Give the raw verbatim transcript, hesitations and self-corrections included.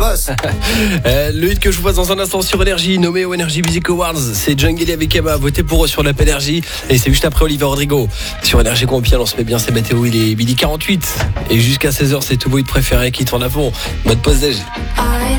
boss. euh, Le hit que je vous passe dans un instant sur Énergie, nommé aux Energy Music Awards, c'est Djungeli avec Emma. Votez pour eux sur l'app Énergie. Et c'est juste après Oliver Rodrigo. Sur Énergie Compiègne, on se met bien, c'est Mathéo, il est midi quarante-huit. Et jusqu'à seize heures, c'est tout beau hit préféré qui tourne à fond. Mode pause déj. I